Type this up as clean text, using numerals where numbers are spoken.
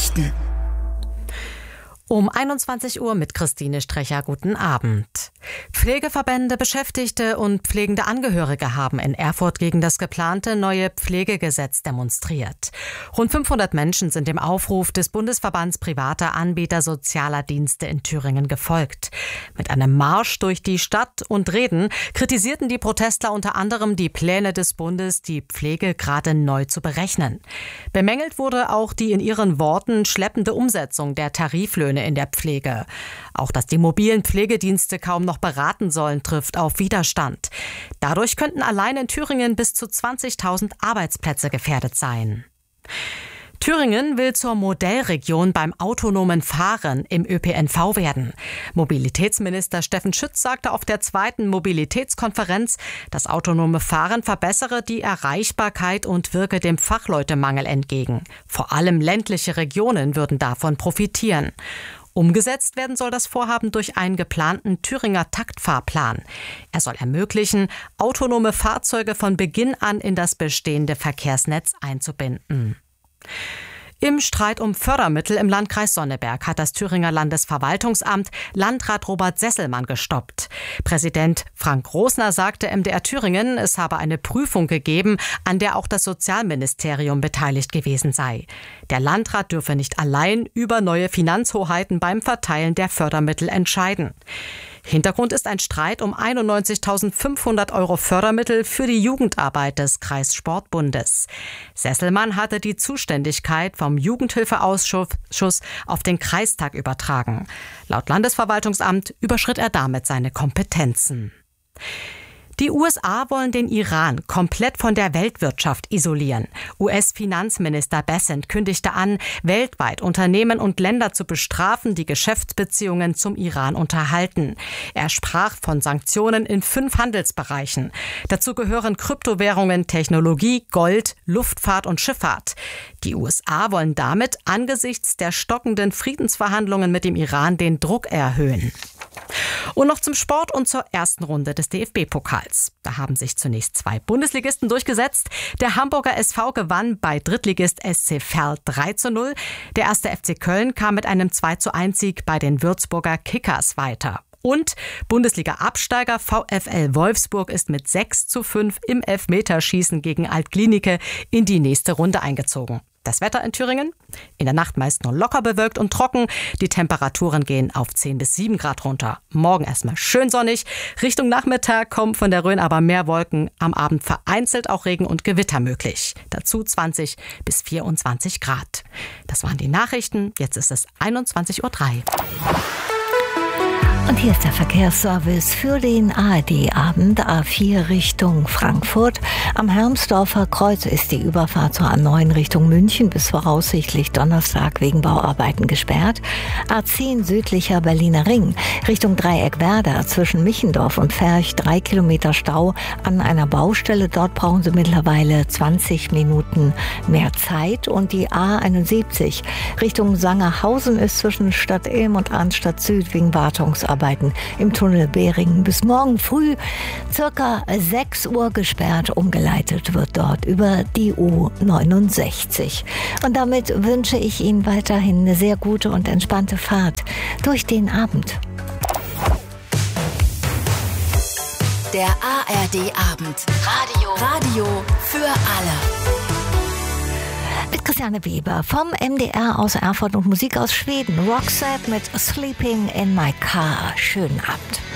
Nachrichten. Um 21 Uhr mit Christine Strecher. Guten Abend. Pflegeverbände, Beschäftigte und pflegende Angehörige haben in Erfurt gegen das geplante neue Pflegegesetz demonstriert. Rund 500 Menschen sind dem Aufruf des Bundesverbands privater Anbieter sozialer Dienste in Thüringen gefolgt. Mit einem Marsch durch die Stadt und Reden kritisierten die Protestler unter anderem die Pläne des Bundes, die Pflege gerade neu zu berechnen. Bemängelt wurde auch die in ihren Worten schleppende Umsetzung der Tariflöhne in der Pflege. Auch dass die mobilen Pflegedienste kaum noch beraten sollen, trifft auf Widerstand. Dadurch könnten allein in Thüringen bis zu 20.000 Arbeitsplätze gefährdet sein. Thüringen will zur Modellregion beim autonomen Fahren im ÖPNV werden. Mobilitätsminister Steffen Schütz sagte auf der 2. Mobilitätskonferenz, das autonome Fahren verbessere die Erreichbarkeit und wirke dem Fachleutemangel entgegen. Vor allem ländliche Regionen würden davon profitieren. Umgesetzt werden soll das Vorhaben durch einen geplanten Thüringer Taktfahrplan. Er soll ermöglichen, autonome Fahrzeuge von Beginn an in das bestehende Verkehrsnetz einzubinden. Im Streit um Fördermittel im Landkreis Sonneberg hat das Thüringer Landesverwaltungsamt Landrat Robert Sesselmann gestoppt. Präsident Frank Rosner sagte MDR Thüringen, es habe eine Prüfung gegeben, an der auch das Sozialministerium beteiligt gewesen sei. Der Landrat dürfe nicht allein über neue Finanzhoheiten beim Verteilen der Fördermittel entscheiden. Hintergrund ist ein Streit um 91.500 € Fördermittel für die Jugendarbeit des Kreissportbundes. Sesselmann hatte die Zuständigkeit vom Jugendhilfeausschuss auf den Kreistag übertragen. Laut Landesverwaltungsamt überschritt er damit seine Kompetenzen. Die USA wollen den Iran komplett von der Weltwirtschaft isolieren. US-Finanzminister Bessent kündigte an, weltweit Unternehmen und Länder zu bestrafen, die Geschäftsbeziehungen zum Iran unterhalten. Er sprach von Sanktionen in 5 Handelsbereichen. Dazu gehören Kryptowährungen, Technologie, Gold, Luftfahrt und Schifffahrt. Die USA wollen damit angesichts der stockenden Friedensverhandlungen mit dem Iran den Druck erhöhen. Und noch zum Sport und zur ersten Runde des DFB-Pokals. Da haben sich zunächst 2 Bundesligisten durchgesetzt. Der Hamburger SV gewann bei Drittligist SC Verl 3:0. Der 1. FC Köln kam mit einem 2:1-Sieg bei den Würzburger Kickers weiter. Und Bundesliga-Absteiger VfL Wolfsburg ist mit 6:5 im Elfmeterschießen gegen Alt-Glienicke in die nächste Runde eingezogen. Das Wetter in Thüringen? In der Nacht meist nur locker bewölkt und trocken. Die Temperaturen gehen auf 10 bis 7 Grad runter. Morgen erstmal schön sonnig. Richtung Nachmittag kommen von der Rhön aber mehr Wolken. Am Abend vereinzelt auch Regen und Gewitter möglich. Dazu 20 bis 24 Grad. Das waren die Nachrichten. Jetzt ist es 21:03 Uhr. Und hier ist der Verkehrsservice für den ARD-Abend A4 Richtung Frankfurt. Am Hermsdorfer Kreuz ist die Überfahrt zur A9 Richtung München bis voraussichtlich Donnerstag wegen Bauarbeiten gesperrt. A10 südlicher Berliner Ring Richtung Dreieck Werder zwischen Michendorf und Ferch 3 Kilometer Stau an einer Baustelle. Dort brauchen Sie mittlerweile 20 Minuten mehr Zeit. Und die A71 Richtung Sangerhausen ist zwischen Stadt Ilm und Arnstadt Süd wegen Wartungsarbeiten im Tunnel Behringen bis morgen früh circa 6 Uhr gesperrt. Umgeleitet wird dort über die U69. Und damit wünsche ich Ihnen weiterhin eine sehr gute und entspannte Fahrt durch den Abend. Der ARD-Abend. Radio für alle. Mit Christiane Weber vom MDR aus Erfurt und Musik aus Schweden. Roxette mit Sleeping in My Car. Schönen Abend.